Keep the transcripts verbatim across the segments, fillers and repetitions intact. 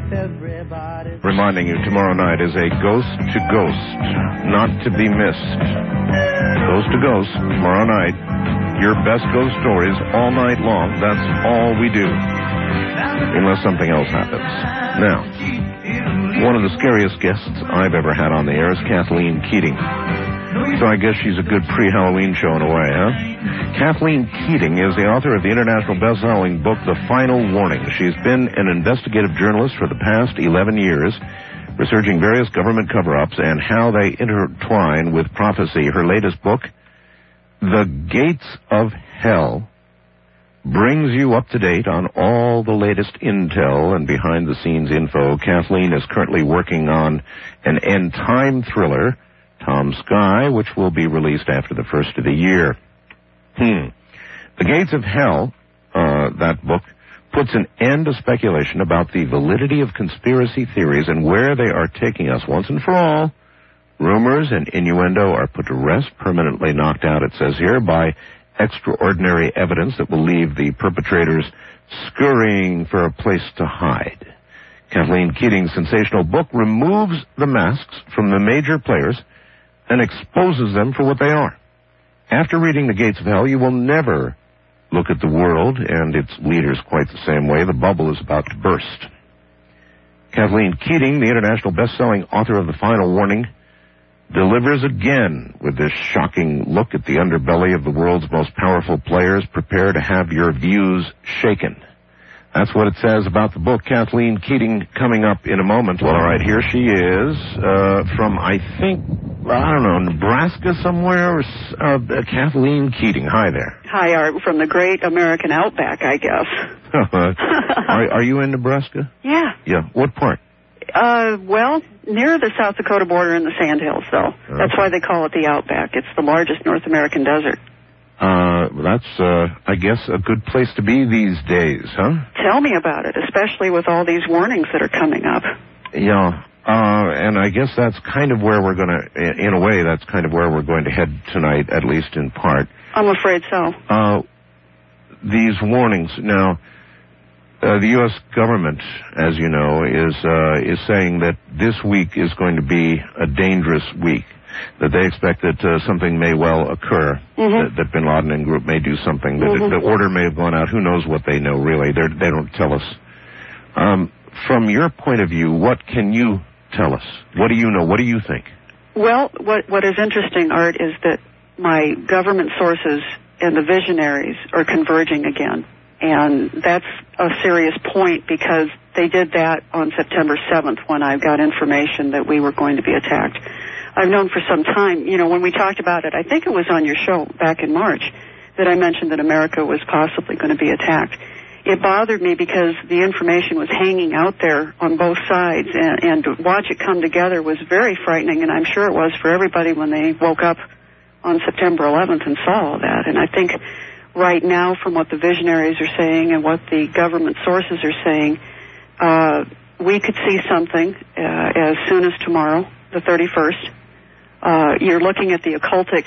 Reminding you, tomorrow night is a Ghost to Ghost, not to be missed. Ghost to Ghost, tomorrow night. Your best ghost stories all night long. That's all we do. Unless something else happens. Now, one of the scariest guests I've ever had on the air is Kathleen Keating. So I guess she's a good pre-Halloween show in a way, huh? Kathleen Keating is the author of the international best-selling book, The Final Warning. She's been an investigative journalist for the past eleven years, researching various government cover-ups and how they intertwine with prophecy. Her latest book, The Gates of Hell, brings you up to date on all the latest intel and behind-the-scenes info. Kathleen is currently working on an end-time thriller, Tom Sky, which will be released after the first of the year. Hmm. The Gates of Hell, uh, that book, puts an end to speculation about the validity of conspiracy theories and where they are taking us once and for all. Rumors and innuendo are put to rest, permanently knocked out, it says here, by extraordinary evidence that will leave the perpetrators scurrying for a place to hide. Kathleen Keating's sensational book removes the masks from the major players and exposes them for what they are. After reading The Gates of Hell, you will never look at the world and its leaders quite the same way. The bubble is about to burst. Kathleen Keating, the international best-selling author of The Final Warning, delivers again with this shocking look at the underbelly of the world's most powerful players. Prepare to have your views shaken. That's what it says about the book. Kathleen Keating coming up in a moment. Well, all right, here she is uh, from, I think, I don't know, Nebraska somewhere. Uh, Kathleen Keating. Hi there. Hi, Art, from the great American outback, I guess. are, are you in Nebraska? Yeah. Yeah. What part? Uh, well, near the South Dakota border in the Sandhills, though. Okay. That's why they call it the outback. It's the largest North American desert. Uh, that's, uh, I guess, a good place to be these days, huh? Tell me about it, especially with all these warnings that are coming up. Yeah, uh, and I guess that's kind of where we're going to, in a way, that's kind of where we're going to head tonight, at least in part. I'm afraid so. Uh, these warnings, now, uh, the U S government, as you know, is, uh, is saying that this week is going to be a dangerous week. That they expect that uh, something may well occur, mm-hmm. that, that bin Laden and group may do something, that mm-hmm. the order may have gone out. Who knows what they know, really? They're, they don't tell us. Um, from your point of view, what can you tell us? What do you know? What do you think? Well, what, what is interesting, Art, is that my government sources and the visionaries are converging again. And that's a serious point because they did that on September seventh when I got information that we were going to be attacked. I've known for some time, you know, when we talked about it, I think it was on your show back in March, that I mentioned that America was possibly going to be attacked. It bothered me because the information was hanging out there on both sides, and, and to watch it come together was very frightening, and I'm sure it was for everybody when they woke up on September eleventh and saw all that. And I think right now, from what the visionaries are saying and what the government sources are saying, uh, we could see something uh, as soon as tomorrow, the thirty-first. Uh, you're looking at the occultic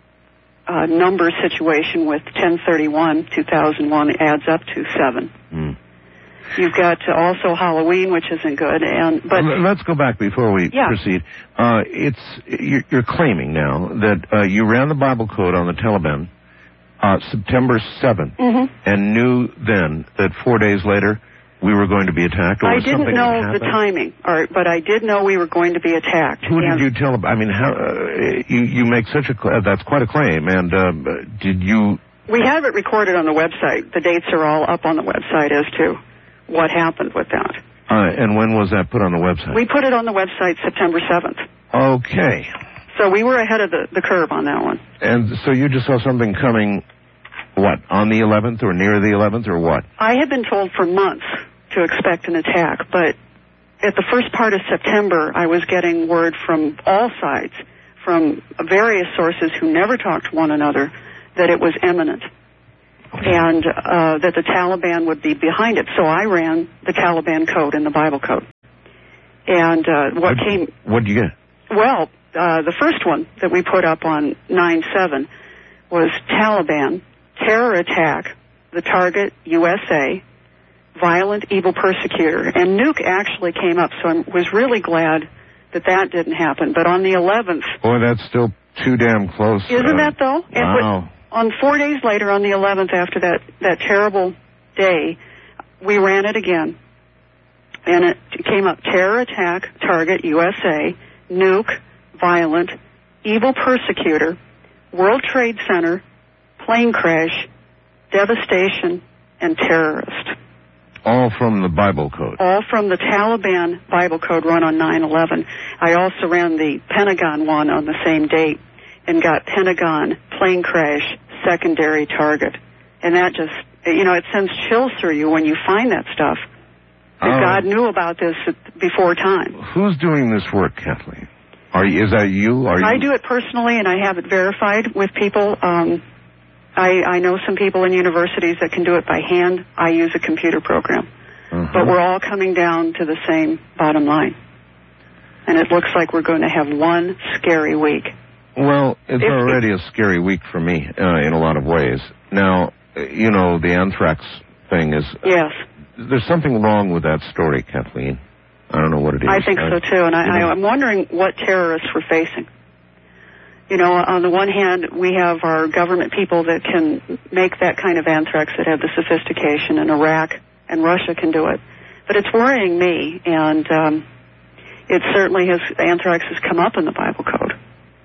uh, number situation with ten thirty-one, two thousand one adds up to seven. Mm. You've got uh, also Halloween, which isn't good. And but well, let's go back before we yeah. proceed. Uh, it's you're, you're claiming now that uh, you ran the Bible code on the Taliban uh, September seventh, mm-hmm. and knew then that four days later we were going to be attacked? Or I didn't know the timing, Art, but I did know we were going to be attacked. Who did you tell about? I mean, how, uh, you, you make such a, uh, that's quite a claim, and uh, did you... We have it recorded on the website. The dates are all up on the website as to what happened with that. Uh, and when was that put on the website? We put it on the website September seventh. Okay. So we were ahead of the, the curve on that one. And so you just saw something coming, what, on the eleventh or near the eleventh or what? I had been told for months to expect an attack, but at the first part of September, I was getting word from all sides, from various sources who never talked to one another, that it was imminent, and uh, that the Taliban would be behind it. So I ran the Taliban code in the Bible code. And uh, what, what came... What did you get? Well, uh, the first one that we put up on nine seven was Taliban, terror attack, the target, U S A, violent, evil persecutor. And Nuke actually came up, so I was really glad that that didn't happen. But on the eleventh... Boy, that's still too damn close. Isn't uh, that, though? Wow. On four days later, on the eleventh, after that, that terrible day, we ran it again. And it came up, terror attack, target, U S A, nuke, violent, evil persecutor, World Trade Center, plane crash, devastation, and terrorist. All from the Bible code. All from the Taliban Bible code run on nine eleven. I also ran the Pentagon one on the same date and got Pentagon, plane crash, secondary target. And that just, you know, it sends chills through you when you find that stuff. That oh. God knew about this before time. Who's doing this work, Kathleen? Are you, is that you? Are you? I do it personally, and I have it verified with people. Um, I, I know some people in universities that can do it by hand. I use a computer program. Uh-huh. But we're all coming down to the same bottom line. And it looks like we're going to have one scary week. Well, it's if, already a scary week for me uh, in a lot of ways. Now, you know, the anthrax thing is... Yes. There's something wrong with that story, Kathleen. I don't know what it is. I think so, too. And I, I, I'm wondering what terrorists we're facing. You know, on the one hand, we have our government people that can make that kind of anthrax, that have the sophistication, and Iraq and Russia can do it. But it's worrying me, and um, it certainly has, anthrax has come up in the Bible code,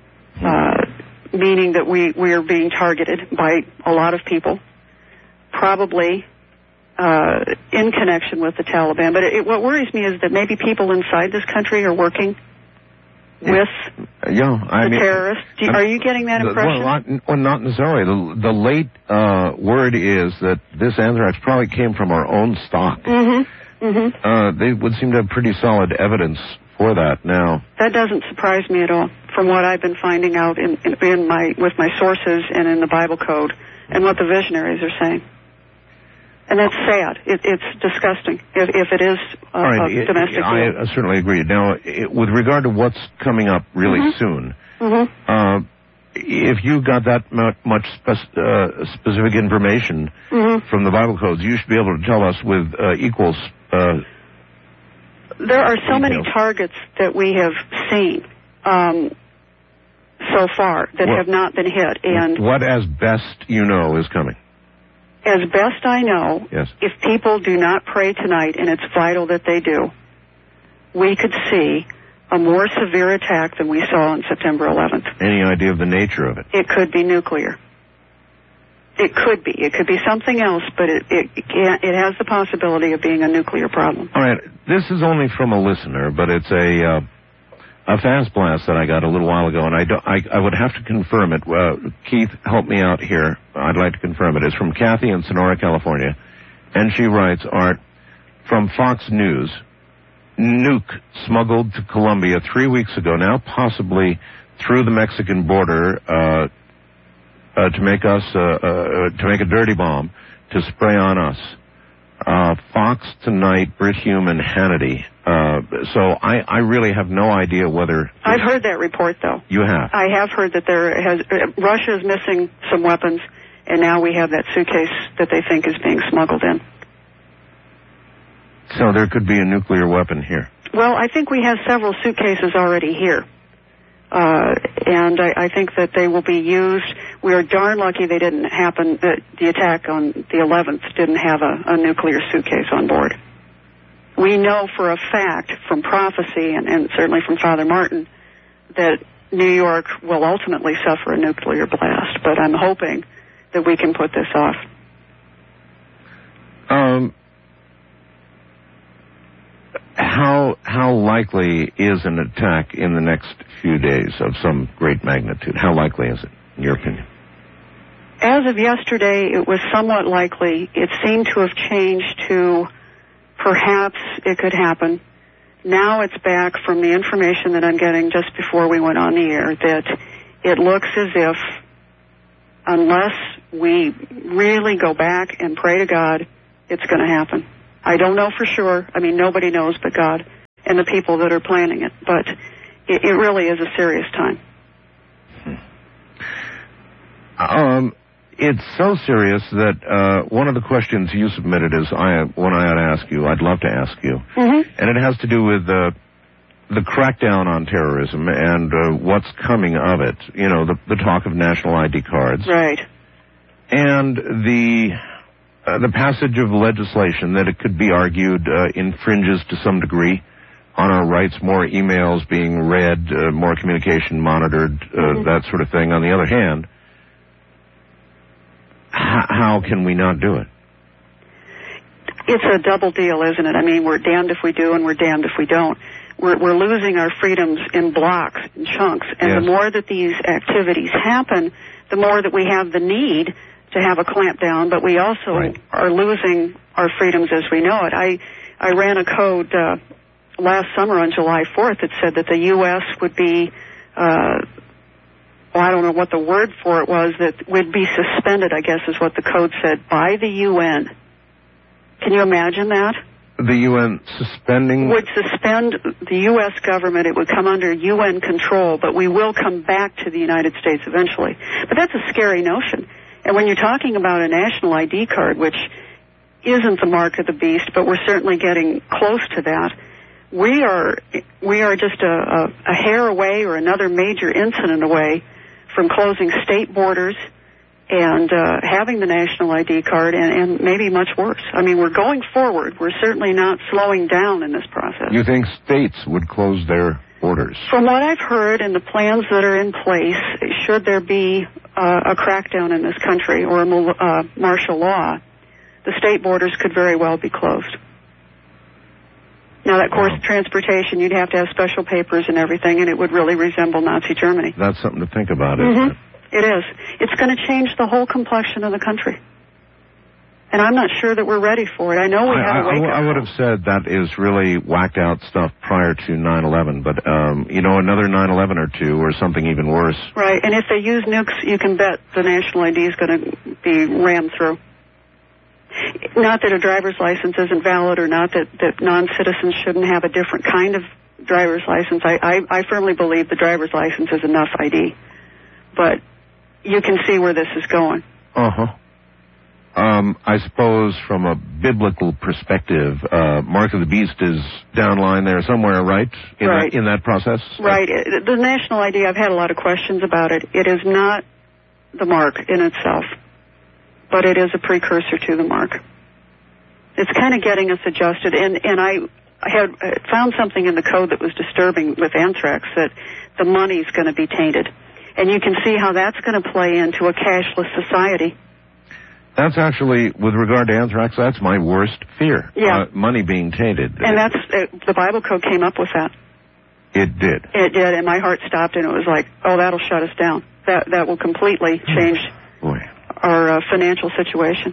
uh, meaning that we, we are being targeted by a lot of people, probably uh, in connection with the Taliban. But it, what worries me is that maybe people inside this country are working with yeah, I the mean, terrorists. Do, are you getting that impression? Well, not, well, not necessarily. The, the late uh, word is that this anthrax probably came from our own stock. Mm-hmm. Mm-hmm. Uh, they would seem to have pretty solid evidence for that now. That doesn't surprise me at all, from what I've been finding out in, in, in my with my sources and in the Bible code and what the visionaries are saying. And that's sad. It, it's disgusting if, if it is a, right, a domestic I, I certainly agree. Now, it, with regard to what's coming up really mm-hmm. soon, mm-hmm. uh, if you got that much spe- uh, specific information mm-hmm. from the Bible codes, you should be able to tell us with uh, equal uh, There are so details. many targets that we have seen um, so far that what, have not been hit. And what, as best you know, is coming? As best I know, yes. if people do not pray tonight, and it's vital that they do, we could see a more severe attack than we saw on September eleventh. Any idea of the nature of it? It could be nuclear. It could be. It could be something else, but it it, it, can't, it has the possibility of being a nuclear problem. All right. This is only from a listener, but it's a uh, a fast blast that I got a little while ago, and I, don't, I, I would have to confirm it. Uh, Keith, help me out here. I'd like to confirm it. It's from Kathy in Sonora, California, and she writes, Art, from Fox News, nuke smuggled to Colombia three weeks ago, now possibly through the Mexican border uh, uh, to make us uh, uh, to make a dirty bomb to spray on us. Uh, Fox Tonight, Brit Hume, and Hannity. Uh, so I, I really have no idea whether... I've heard that report, though. You have? I have heard that there has... Uh, Russia is missing some weapons, and now we have that suitcase that they think is being smuggled in. So there could be a nuclear weapon here. Well, I think we have several suitcases already here. Uh, and I, I think that they will be used. We are darn lucky they didn't happen, uh, the attack on the eleventh didn't have a, a nuclear suitcase on board. We know for a fact from prophecy and, and certainly from Father Martin that New York will ultimately suffer a nuclear blast, but I'm hoping that we can put this off. Um, how how likely is an attack in the next few days of some great magnitude? How likely is it, in your opinion? As of yesterday, it was somewhat likely. It seemed to have changed to perhaps it could happen. Now it's back from the information that I'm getting just before we went on the air that it looks as if unless we really go back and pray to God, it's going to happen. I don't know for sure. I mean, nobody knows but God and the people that are planning it. But it, it really is a serious time. Um, It's so serious that uh, one of the questions you submitted is I, one I ought to ask you. I'd love to ask you. Mm-hmm. And it has to do with uh, the crackdown on terrorism and uh, what's coming of it. You know, the, the talk of national I D cards. Right. And the uh, the passage of legislation that it could be argued uh, infringes to some degree on our rights, more emails being read, uh, more communication monitored, uh, mm-hmm. that sort of thing. On the other hand, h- how can we not do it? It's a double deal, isn't it? I mean, we're damned if we do and we're damned if we don't. We're, we're losing our freedoms in blocks, in chunks, and yes. the more that these activities happen, the more that we have the need to have a clampdown, but we also right. are losing our freedoms as we know it. I, I ran a code uh, last summer on July fourth that said that the U S would be, uh, well, I don't know what the word for it was, that would be suspended, I guess is what the code said, by the U N. Can you imagine that? The U N suspending... Would suspend the U S government. It would come under U N control, but we will come back to the United States eventually. But that's a scary notion. And when you're talking about a national I D card, which isn't the mark of the beast, but we're certainly getting close to that, we are we are just a, a, a hair away or another major incident away from closing state borders and uh, having the national I D card, and, and maybe much worse. I mean, we're going forward. We're certainly not slowing down in this process. You think states would close their borders? From what I've heard and the plans that are in place, should there be uh, a crackdown in this country or a uh, martial law, the state borders could very well be closed. Now, of course, wow. transportation, you'd have to have special papers and everything, and it would really resemble Nazi Germany. That's something to think about, isn't mm-hmm. it? It is. It's going to change the whole complexion of the country. And I'm not sure that we're ready for it. I know we I, have a wake-up I, I would have said that is really whacked out stuff prior to nine eleven, but, um, you know, another nine eleven or two or something even worse. Right, and if they use nukes, you can bet the national I D is going to be rammed through. Not that a driver's license isn't valid or not that, that non-citizens shouldn't have a different kind of driver's license. I, I, I firmly believe the driver's license is enough I D. But you can see where this is going. Uh-huh. Um, I suppose from a biblical perspective, uh, Mark of the Beast is downline there somewhere, right? In right. That, in that process? Right. The national I D, I've had a lot of questions about it. It is not the mark in itself, but it is a precursor to the mark. It's kind of getting us adjusted. And, and I had found something in the code that was disturbing with anthrax, that the money's going to be tainted. And you can see how that's going to play into a cashless society. That's actually, with regard to anthrax, that's my worst fear. Yeah. Uh, money being tainted. And that's, uh, the Bible code came up with that. It did. It did, and my heart stopped, and it was like, oh, that'll shut us down. That that will completely change Boy. our uh, financial situation.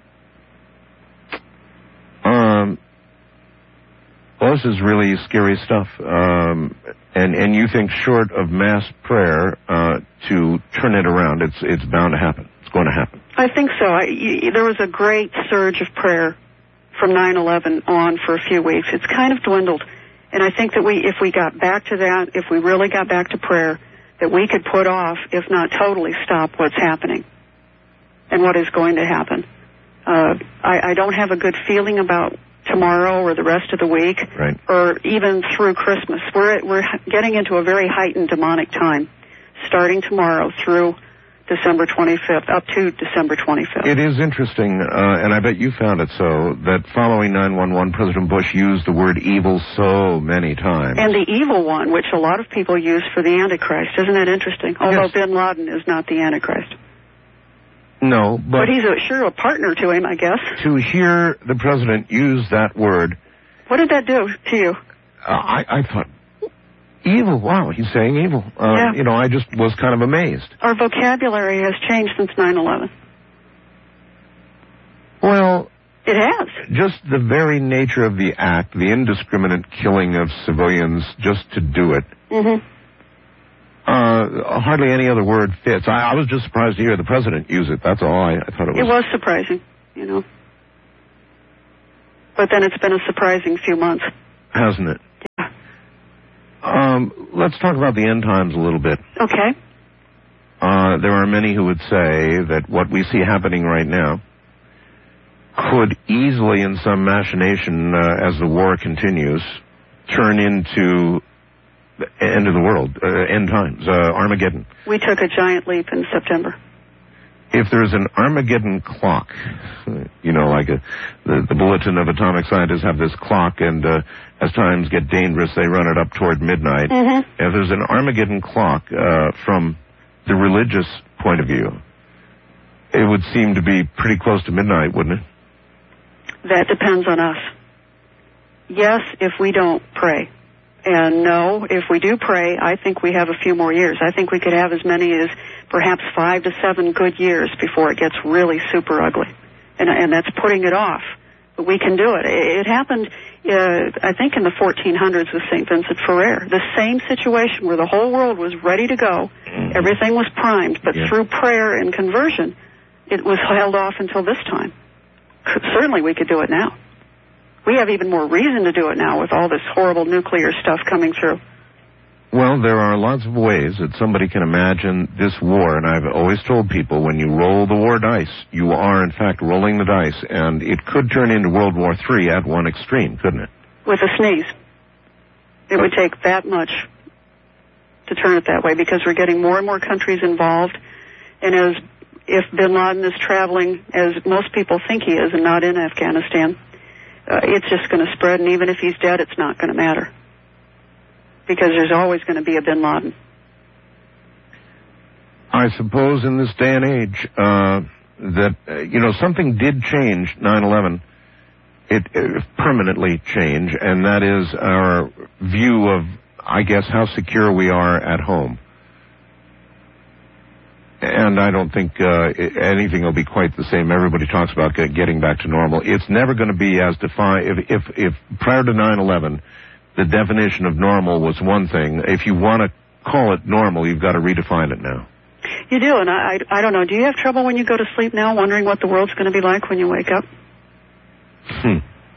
Um, well, this is really scary stuff. Um, and, and you think short of mass prayer uh, to turn it around, it's it's bound to happen. It's going to happen. I think so. I, y- there was a great surge of prayer from nine eleven on for a few weeks. It's kind of dwindled. And I think that we, if we got back to that, if we really got back to prayer, that we could put off, if not totally stop what's happening and what is going to happen. Uh, I, I don't have a good feeling about tomorrow or the rest of the week, right. or even through Christmas. We're we're getting into a very heightened demonic time, starting tomorrow through December twenty-fifth, up to December twenty-fifth. It is interesting, uh, and I bet you found it so, that following nine one one, President Bush used the word evil so many times. And the evil one, which a lot of people use for the Antichrist. Isn't that interesting? Although yes. bin Laden is not the Antichrist. No, but... But he's a, sure a partner to him, I guess. To hear the president use that word... What did that do to you? Uh, I, I thought... Evil, wow, he's saying evil. Uh, yeah. You know, I just was kind of amazed. Our vocabulary has changed since nine eleven. Well... It has. Just the very nature of the act, the indiscriminate killing of civilians just to do it. Mm-hmm. Uh, hardly any other word fits. I, I was just surprised to hear the president use it. That's all. I, I thought it was... It was surprising, you know. But then it's been a surprising few months. Hasn't it? Yeah. Um, let's talk about the end times a little bit. Okay. uh, there are many who would say that what we see happening right now could easily, in some machination, uh, as the war continues, turn into the end of the world, uh, end times, uh, Armageddon. We took a giant leap in September. If there's an Armageddon clock, you know, like a, the, the Bulletin of Atomic Scientists have this clock, and uh, as times get dangerous, they run it up toward midnight. Mm-hmm. If there's an Armageddon clock uh, from the religious point of view, it would seem to be pretty close to midnight, wouldn't it? That depends on us. Yes, if we don't pray. And no, if we do pray, I think we have a few more years. I think we could have as many as perhaps five to seven good years before it gets really super ugly. And, and that's putting it off. But we can do it. It, it happened, uh, I think, in the fourteen hundreds with Saint Vincent Ferrer. The same situation where the whole world was ready to go. Mm-hmm. Everything was primed. But yeah. through prayer and conversion, it was held off until this time. Certainly we could do it now. We have even more reason to do it now with all this horrible nuclear stuff coming through. Well, there are lots of ways that somebody can imagine this war, and I've always told people when you roll the war dice, you are in fact rolling the dice, and it could turn into World War Three at one extreme, couldn't it? With a sneeze. It would take that much to turn it that way, because we're getting more and more countries involved, and as if bin Laden is traveling, as most people think he is, and not in Afghanistan, uh, it's just going to spread, and even if he's dead, it's not going to matter. Because there's always going to be a bin Laden. I suppose in this day and age uh, that, uh, you know, something did change nine eleven. It, it permanently changed, and that is our view of, I guess, how secure we are at home. And I don't think uh, anything will be quite the same. Everybody talks about getting back to normal. It's never going to be as defined. If, if, if prior to nine eleven, the definition of normal was one thing, if you want to call it normal, you've got to redefine it now. You do, and I, I, I don't know. Do you have trouble when you go to sleep now, wondering what the world's going to be like when you wake up? Hmm.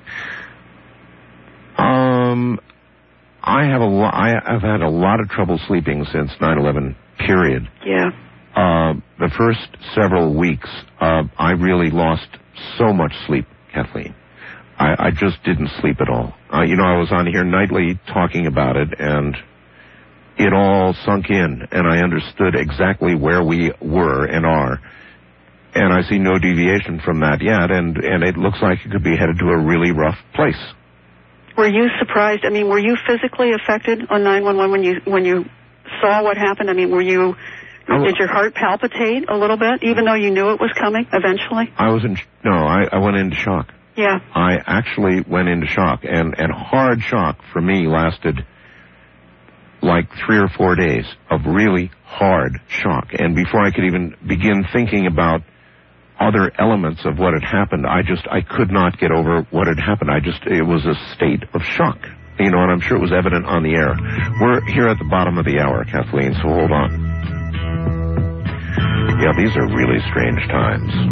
Um, I have a lo- I, I've had a lot of trouble sleeping since nine eleven, period. Yeah. Uh, the first several weeks, uh, I really lost so much sleep, Kathleen. I, I just didn't sleep at all. Uh, you know, I was on here nightly talking about it, and it all sunk in, and I understood exactly where we were and are. And I see no deviation from that yet, and, and it looks like it could be headed to a really rough place. Were you surprised? I mean, were you physically affected on nine one one when you when you saw what happened? I mean, were you... Did your heart palpitate a little bit, even though you knew it was coming eventually? I was in... No, I, I went into shock. Yeah. I actually went into shock, and, and hard shock for me lasted like three or four days of really hard shock. And before I could even begin thinking about other elements of what had happened, I just, I could not get over what had happened. I just, it was a state of shock. You know, and I'm sure it was evident on the air. We're here at the bottom of the hour, Kathleen, so hold on. Yeah, these are really strange times.